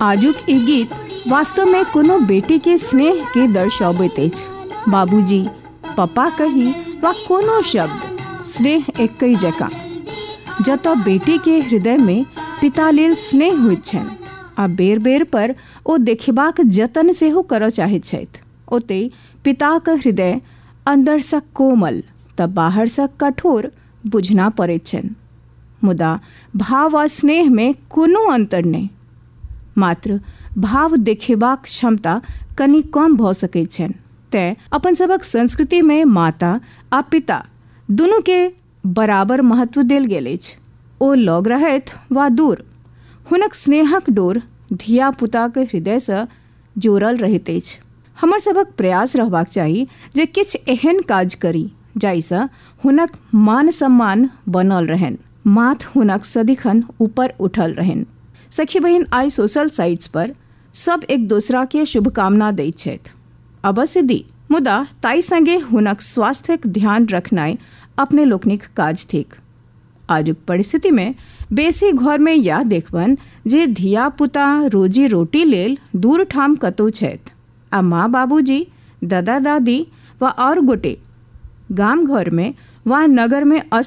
आजुक ई गीत वास्तव में कोनो बेटी के स्नेह के दर्शाबैत अछि। बाबूजी, पप्पा कही वा कोनो शब्द स्नेह एकई जकाँ। जतऽ बेटी के हृदय में पिता लेल स्नेह होइत छनि आ बेर बेर पर ओ देखबाक जतन सेहो करऽ चाहैत छथि, ओतहि पिताक हृदय अन्दरसँ कोमल तऽ बाहरसँ कठोर बुझना पड़ैत छनि। मुदा भाव आ स्नेह में कोनो अंतर नहि, मात्र भाव देखेबाक क्षमता कनि कम भऽ सकैत छनि। तेँ अपन सभक संस्कृति में माता आ पिता दुनू के बराबर महत्व देल गेल अछि। ओ लग रहथि वा दूर, हुनक स्नेहक डोर धिया पुताक हृदय से जोड़ल रहैत अछि। हमर सभक प्रयास रहबाक चाही जे किछु एहन काज करी जाहिसँ हुनक मान सम्मान बनल रहनि, माथ हुनक सदिखन ऊपर उठल रहनि। सखी बहिन, आइ सोशल साइट्स पर सब एक दोसरा के शुभकामना दैत छथि। अवश्य दी, मुदा ताई संगे हुनक स्वास्थ्यक ध्यान रखनाइ अपने लोकनिक काज थिक। आजुक परिस्थिति में बेसी घर में या देखबन जे धिया पुता रोजी रोटी लेल दूर ठाम कतौ छथि आ माँ बाबूजी, दादा दादी वा और गोटे गाम घर में वा नगर में